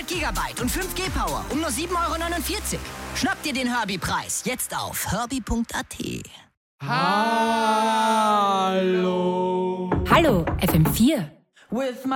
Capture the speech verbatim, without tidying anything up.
Gigabyte und fünf G Power um nur sieben Euro neunundvierzig. Schnapp dir den Herbie-Preis jetzt auf herbie punkt a t. Hallo. Hallo, F M vier. With my